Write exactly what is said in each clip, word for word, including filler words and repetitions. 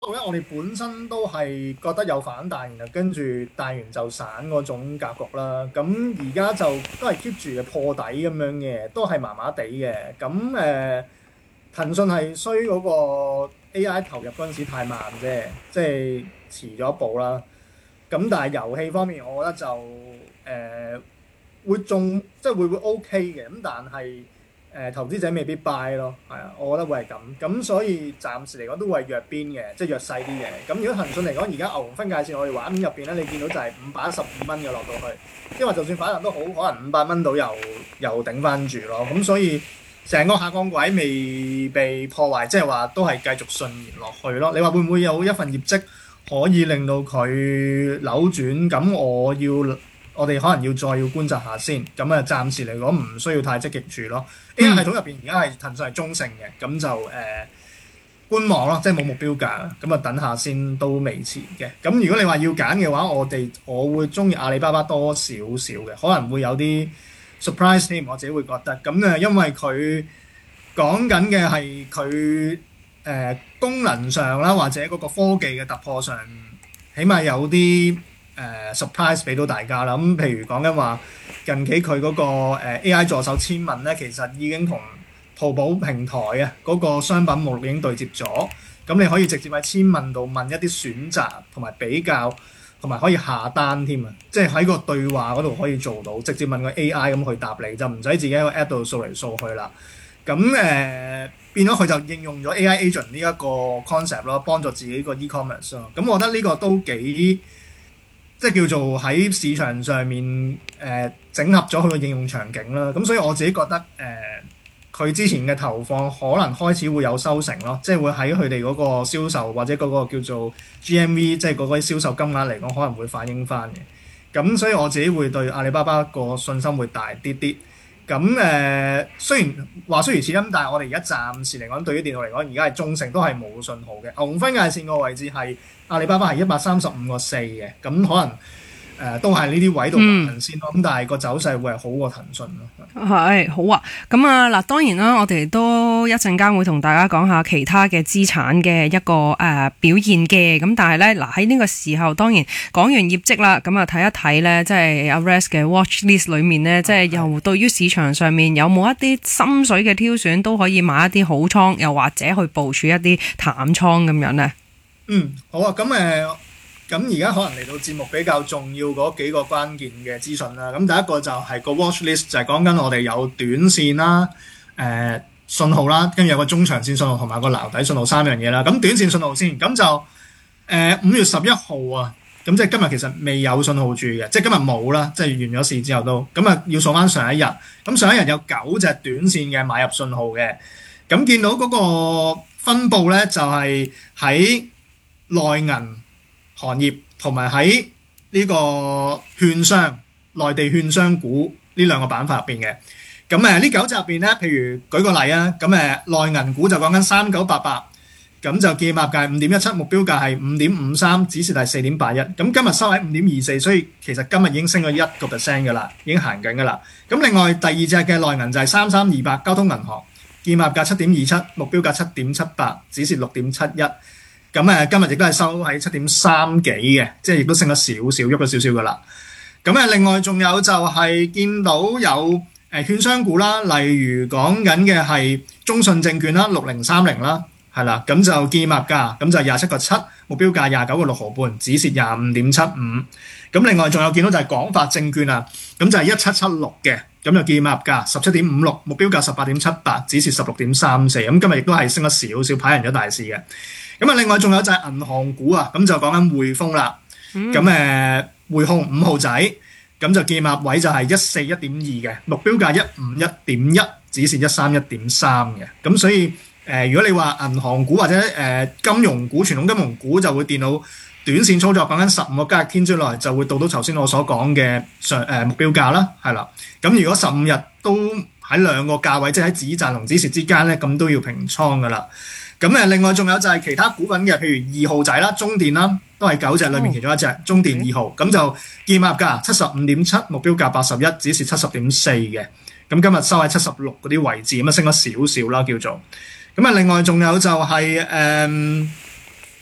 咧，我哋本身都係覺得有反彈，然後跟住彈完就散嗰種格局啦。咁而家就都係 keep 住嘅破底咁樣嘅，都係麻麻地嘅。咁誒、呃，騰訊係衰嗰個 A I 投入嗰陣時太慢啫，即係遲咗一步啦。咁但係遊戲方面，我覺得就誒、呃、會仲即係會會 OK 嘅。咁但係。誒、呃、投資者未必 buy 咯，係啊，我覺得會係咁，咁所以暫時嚟講都會係弱邊嘅，即係弱勢啲嘅。咁如果騰訊嚟講，而家牛熊分界線我哋畫面入邊咧，你見到就係五百一十二蚊嘅落到去，因為就算反彈都好，可能五百蚊到又又頂翻住咯。咁所以成個下降軌未被破壞，即係話都係繼續順延落去咯。你話會唔會有一份業績可以令到佢扭轉？咁我要。我哋可能要再要觀察下先，咁啊暫時嚟講唔需要太積極住咯。A I 系統入邊而家係騰訊係中性嘅，咁就誒、呃、觀望咯，即係冇目標價，咁啊等下先都未遲嘅。咁如果你話要揀嘅話，我哋我會中意阿里巴巴多少少嘅，可能會有啲 surprise 添，我自己會覺得。咁啊，因為佢講緊嘅係佢誒功能上啦，或者嗰個科技嘅突破上，起碼有啲。誒、呃、surprise 俾到大家啦，咁、嗯、譬如講緊話近期佢嗰、那個、呃、A I 助手簽問咧，其實已經同淘寶平台啊嗰、那個商品目錄已經對接咗，咁你可以直接喺簽問度問一啲選擇同埋比較，同埋可以下單添啊，即係喺個對話嗰度可以做到，直接問個 A I 咁去答你，就唔使自己喺個 app 度掃嚟掃去啦。咁誒、呃、變咗佢就應用咗 A I agent 呢一個 concept 咯，幫助自己個 e-commerce 咯。咁我覺得呢個都幾〜即係叫做喺市場上面誒、呃、整合咗佢個應用場景啦，咁所以我自己覺得誒佢、呃、之前嘅投放可能開始會有收成咯，即係會喺佢哋嗰個銷售或者嗰個叫做 G M V，即係嗰個銷售金額嚟講可能會反映翻嘅。咁所以我自己會對阿里巴巴個信心會大啲啲。咁誒、呃、雖然話雖如此咁，但係我哋而家暫時嚟講，對於電腦嚟講，而家係中性，都係冇信號嘅。牛熊分界線個位置係阿里巴巴係一百三十五個四嘅，咁可能誒、呃、都係呢啲位度行先咯。咁、嗯、但係個走勢會係好過騰訊咯。 係好啊，咁啊嗱，當然啦，我哋都一陣間會同大家講下其他嘅資產嘅一個誒、呃、表現嘅。咁但係咧嗱喺呢個時候，當然講完業績啦，咁啊睇一睇咧，即係阿 Rex 嘅 watch list 裏面咧，即係又對於市場上面有冇一啲心水嘅挑選，都可以買一啲好倉，又或者去部署一啲淡倉咁樣咧。 嗯，好啊，咁誒，咁而家可能嚟到節目比較重要嗰幾個關鍵嘅資訊啦。咁第一個就係個 watch list，就係講緊我哋有短線啦、誒、呃、信號啦，跟住有個中長線信號同埋個撈底信號三樣嘢啦。咁短線信號先，咁就誒五、呃、月十一號啊，咁即係今日其實未有信號住嘅，即係今日冇啦，即係完咗市之後都，咁啊要數翻上一日，咁上一日有九隻短線嘅買入信號嘅，咁見到嗰個分佈咧就係喺內銀行業同埋喺呢個券商、內地券商股呢兩個板塊入邊嘅，咁誒呢九隻入邊咧，譬如舉個例啊，咁誒內銀股就講緊三九八八，咁就建立價五點一七，目標價係五點五三，止蝕係四點八一，咁今日收喺五點二四，所以其實今日已經升咗一個 percent 㗎啦，已經行緊㗎啦。咁另外第二隻嘅內銀就係三三二八，交通銀行，建立價七點二七，目標價七點七八，止蝕六點七一。咁誒今日亦都係收喺七點三幾嘅，即係亦都升咗少少，喐咗少少噶啦。咁誒另外仲有就係見到有誒券商股啦，例如講緊嘅係中信證券啦，六零三零啦，係啦，咁就建立價，咁就廿七個七，目標價廿九個六毫半，止蝕廿五點七五。咁另外仲有見到就係廣發證券啊，咁就係一七七六嘅，咁就建立價十七點五六，目標價十八點七八，止蝕十六點三四。咁今日亦都係升咗少少，跑贏咗大市嘅。咁啊，另外仲有就係銀行股啊，咁就講緊匯豐啦。咁誒、嗯，匯控五號仔，咁就建立位就係一四一點二嘅，目標價一五一點一，止蝕一三一點三嘅。咁所以誒、呃，如果你話銀行股或者誒、呃、金融股、傳統金融股就會見到短線操作，講緊十五個交易天之內就會到到頭先我所講嘅上誒目標價啦，係啦。咁如果十五日都喺兩個價位，即係喺止賺同止蝕之間咧，咁都要平倉噶啦。咁誒，另外仲有就係其他股份嘅，譬如二號仔啦、中電啦，都係九隻裏面其中一隻，哦、中電二號，咁就建立價七十五點七，目標價八十一，止蝕七十點四嘅。咁今日收喺七十六嗰啲位置，咁啊升咗少少啦，叫做。咁啊，另外仲有就係、是、誒、嗯、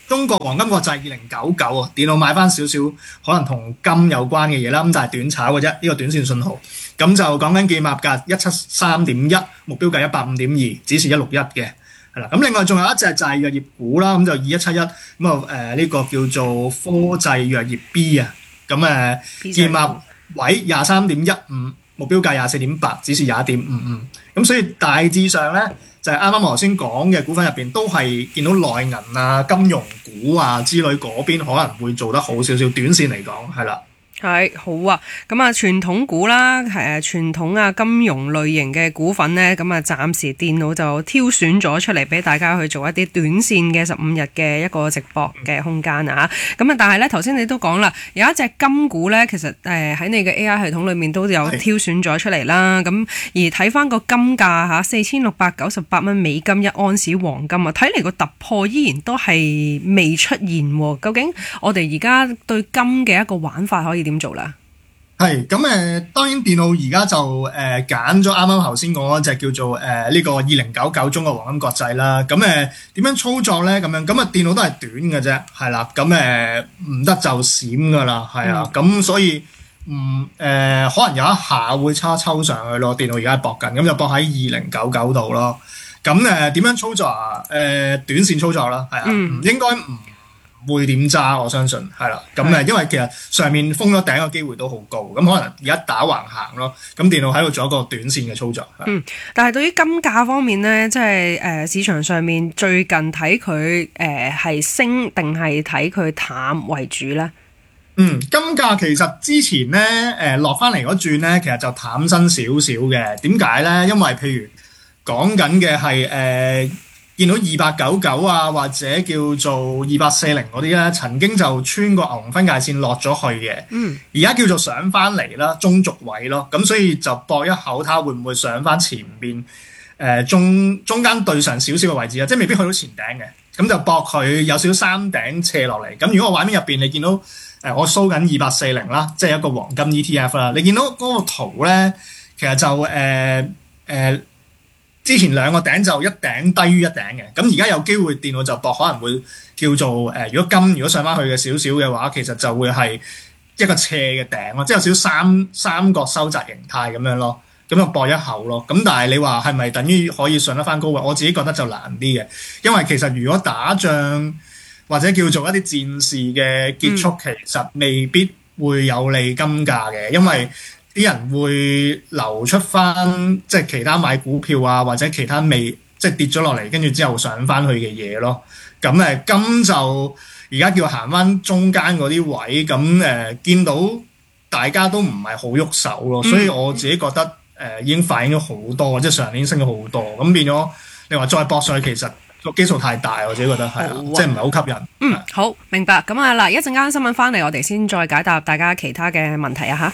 中國黃金國際二零九九啊，電腦買翻少少可能同金有關嘅嘢啦，咁但係短炒嘅啫，呢、這個短線信號。咁就講緊建碼價一七三點一，目標價一百五點二，指示一六一嘅，係啦。咁另外仲有一隻就係藥業股啦，咁就二一七一，咁啊誒呢個叫做科濟藥業 B 啊，咁誒建碼位廿三點一五，目標價廿四點八，指示廿一點五五。咁所以大致上咧，就係啱啱我頭先講嘅股份入邊，都係見到內銀啊、金融股啊之類嗰邊可能會做得好少少，短線嚟講係啦。 係好啊，咁啊傳統股啦，係誒傳統啊金融類型嘅股份呢，咁啊暫時電腦就挑選咗出嚟俾大家去做一啲短線嘅十五日嘅一個直播嘅空間啊，咁啊但係呢，頭先你都講啦，有一隻金股呢，其實誒喺、呃、你嘅 A I 系統裏面都有挑選咗出嚟啦，咁而睇翻個金價吓四千六百九十八蚊美金一安士黃金啊，睇嚟個突破依然都係未出現喎，究竟我哋而家對金嘅一個玩法可以點做啦？ 係咁誒，當然電腦而家就誒揀咗啱啱頭先講嗰隻叫做誒呢、呃這個二零九九中國黃金國際啦。咁誒點樣操作咧？咁樣咁啊電腦都係短嘅啫，係啦。咁誒唔得就閃噶啦，係啊。咁、嗯、所以唔誒、嗯呃、可能有一下會差抽上去咯。電腦而家係搏緊，咁就搏喺二零九九度咯。咁誒點樣操作啊？誒、呃、短線操作啦，係啊，嗯、應該唔會點揸，我相信係啦。咁誒，因為其實上面封咗頂嘅機會都好高，咁可能而家打橫行咯。咁電腦喺度做一個短線嘅操作。嗯， 但係對於金價方面咧，即係誒、呃、市場上面最近睇佢誒係升定係睇佢淡為主咧？ 嗯，金價其實之前咧誒落翻嚟嗰轉咧，其實就淡身少少嘅。點解咧？因為譬如講緊嘅係誒。見到二八九九啊，或者叫做二八四零嗰啲咧，曾經就穿過牛熊分界線落咗去嘅。嗯，而家叫做上翻嚟啦，中軸位咯。咁所以就搏一口，睇下會唔會上翻前邊誒、呃、中中間對上少少嘅位置啊，即係未必去到前頂嘅。咁就搏佢有少少三頂斜落嚟。咁如果我畫面入邊你見到誒、呃、我 show 緊二八四零啦，即係一個黃金 E T F 啦，你見到嗰個圖咧，其實就誒誒。呃呃之前兩個頂就一頂低於一頂嘅，咁而家有機會電腦就搏可能會叫做誒、呃，如果金如果上翻去嘅少少嘅話，其實就會係一個斜嘅頂咯，即係有少少三三角收窄形態咁樣咯，咁就搏一口咯。咁但係你話係咪等於可以上得翻高位？我自己覺得就難啲嘅，因為其實如果打仗或者叫做一啲戰事嘅結束，嗯、其實未必會有利金價嘅，因為啲人會流出翻即係其他買股票啊，或者其他未即係跌咗落嚟，跟住之後上翻去嘅嘢咯。咁誒金就而家叫行翻中間嗰啲位，咁誒、呃、見到大家都唔係好喐手咯，所以我自己覺得誒、呃、已經反映咗好多，即係上年升咗好多，咁變咗你話再搏上去，其實個基數太大，我自己覺得係啊，即係唔係好吸引。 嗯，好明白。咁啊嗱，一陣間新聞翻嚟，我哋先再解答大家其他嘅問題啊嚇。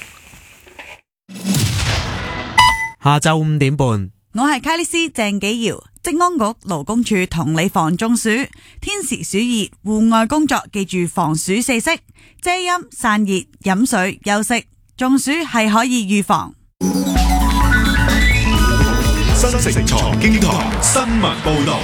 下晝五點半， 我係卡里斯鄭紀堯。職安局勞工處同你防中暑，天時暑熱，戶外工作記住防暑四式：遮陰、散熱、飲水、休息。中暑係可以預防。 新城財經台新聞報道。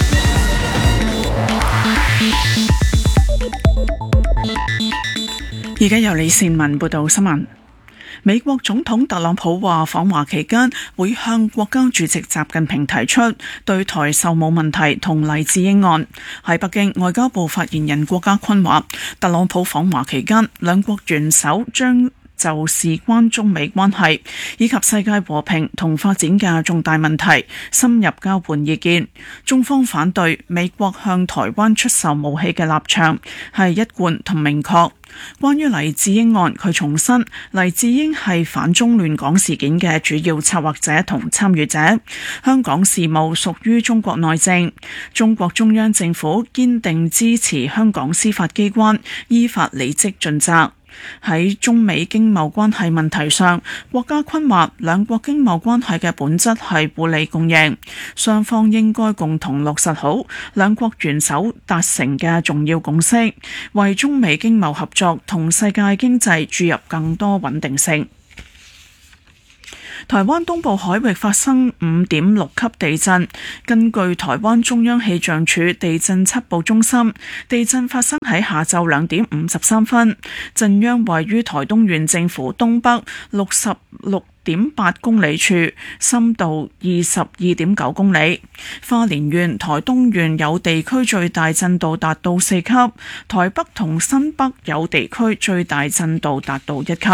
而家由李善文報道新聞。美國總統特朗普話訪華期間會向國家主席習近平提出對台售武問題同黎智英案。喺北京，外交部發言人郭家坤話，特朗普訪華期間，兩國元首將就事關中美關係以及世界和平同發展嘅重大問題深入交換意見。中方反對美國向台灣出售武器嘅立場係一貫同明確。關於黎智英案，佢重申黎智英係反中亂港事件嘅主要策劃者同參與者，香港事務屬於中國內政，中國中央政府堅定支持香港司法機關依法履職盡責。喺中美經貿關係問題上，郭家坤話兩國經貿關係嘅本質係互利共贏，雙方應該共同落實好兩國元首達成嘅重要共識，為中美經貿合作同世界經濟注入更多穩定性。 台灣東部海域發生五點六級地震。根據台灣中央氣象署地震測報中心，地震發生喺下晝兩點五十三分，震央位於台東縣政府東北六十六點八公里處，深度二十二點九公里。花蓮縣、台東縣有地區最大震度達到四級，台北同新北有地區最大震度達到一級。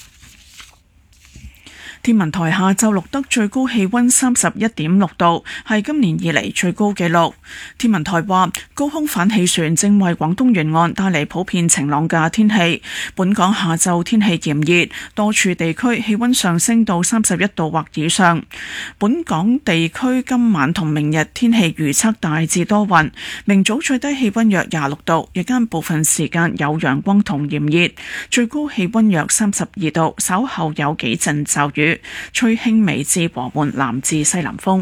天文台下晝錄得最高氣溫三十一點六度，係今年以嚟最高紀錄。天文台話，高空反氣旋正為廣東沿岸帶嚟普遍晴朗嘅天氣。本港下晝天氣炎熱，多處地區氣溫上升到三十一度或以上。本港地區今晚同明日天氣預測大致多雲，明早最低氣溫約廿六度，日間部分時間有陽光同炎熱，最高氣溫約三十二度，稍後有幾陣驟雨。吹輕微至和緩南至西南風。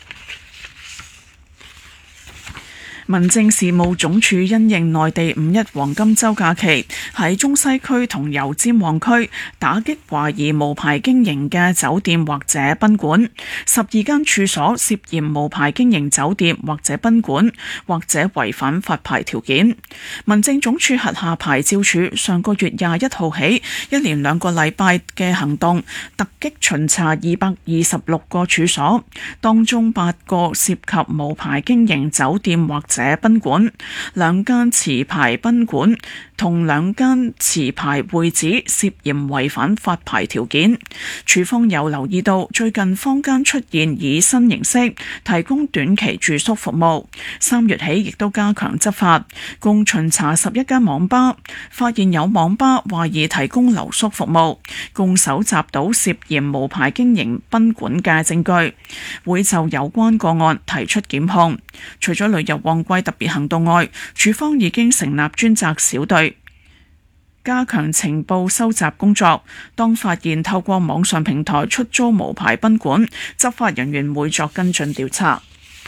民政事務總署因應內地五一黃金週假期，喺中西區同油尖旺區打擊懷疑無牌經營嘅酒店或者賓館，十二間處所涉嫌無牌經營酒店或者賓館，或者違反發牌條件。民政總署轄下牌照處上個月廿一號起，一連兩個禮拜嘅行動，突擊巡查二百二十六個處所，當中八個涉及無牌經營酒店或者賓館，兩間持牌賓館同兩間持牌會址涉嫌違反發牌條件。署方有留意到最近坊間出現以新形式提供短期住宿服務，三月起亦都加強執法，共巡查十一間網吧，發現有網吧懷疑提供留宿服務，共搜集到涉嫌無牌經營賓館嘅證據，會就有關個案提出檢控。除咗旅遊旺季特別行動外，署方已經成立專責小隊，加強情報收集工作。當發現透過網上平台出租無牌賓館，執法人員會作跟進調查。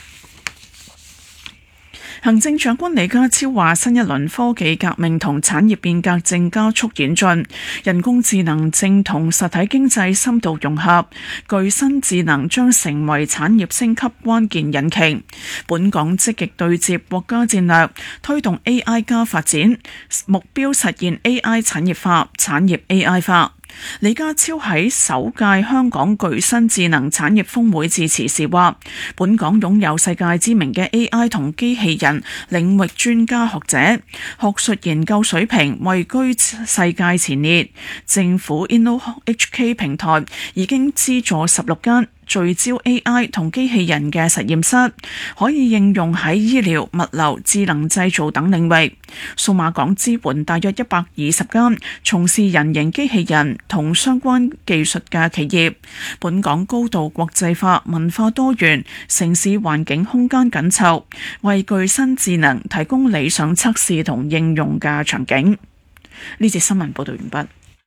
行政長官李家超話，新一輪科技革命同產業變革正加速演進，人工智能正同實體經濟深度融合，具新智能將成為產業升級關鍵引擎。本港積極對接國家戰略，推動 A I 加發展，目標實現 A I 產業化、產業 A I 化。李家超喺首屆香港具新智能產業峰會致辭時話，本港擁有世界知名嘅 A I 同機器人領域專家學者，學術研究水平位居世界前列。政府 InnoHK 平台已經資助十六間聚焦 A I 同機器人嘅實驗室，可以應用喺醫療、物流、智能製造等領域。數碼港支援大約一百二十間從事人形機器人同相關技術嘅企業。本港高度國際化、文化多元，城市環境空間緊湊，為具新智能提供理想測試同應用嘅場景。呢節新聞報道完畢。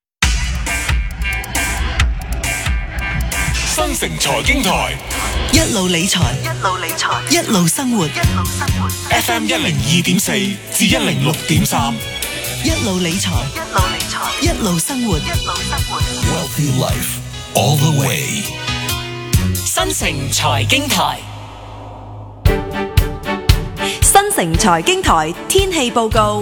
新城財經台一路理財，一路理財，一路生活，一路生活。 F M 一零二點四至一零六點三， 一路理財，一路理財，一路生活，一路生活。 Wealthy Life all the way。 新城財經台， 新城財經台天氣報告。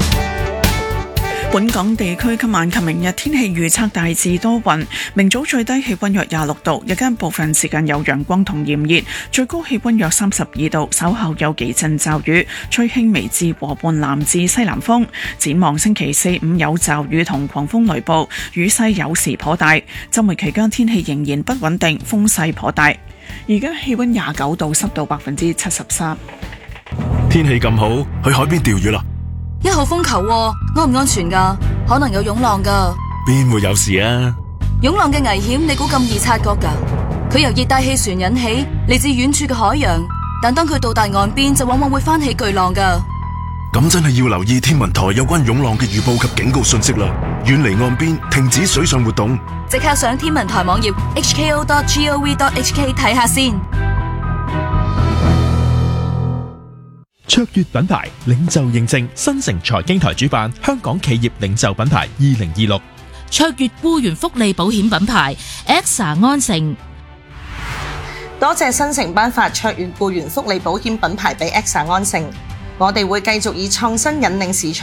本港地區今晚及明日天氣預測大致多雲，明早最低氣溫約廿六度，日間部分時間有陽光同炎熱，最高氣溫約三十二度，稍後有幾陣驟雨，吹輕微至和緩南至西南風。展望星期四五有驟雨同狂風雷暴，雨勢有時頗大。週末期間天氣仍然不穩定，風勢頗大。而家氣溫廿九度，濕度百分之七十三。 天氣咁好，去海邊釣魚啦！ 一號風球喎，安唔安全噶？可能有湧浪噶。 邊會有事啊？ 湧浪嘅危險你估咁易察覺噶？佢由熱帶氣旋引起，嚟自遠處嘅海洋，但當佢到達岸邊就往往會翻起巨浪噶。 咁真係要留意天文台有關湧浪嘅預報及警告信息啦，遠離岸邊，停止水上活動。 即刻上天文台網頁 h k o dot gov dot h k 睇下先。 卓越品牌領袖認證，新城財經台主辦香港企業領袖品牌二零二六。 卓越僱員福利保險品牌 E X A 安盛。 多謝新城頒發卓越僱員福利保險品牌俾 E X A 安盛，我哋會繼續以創新引領市場。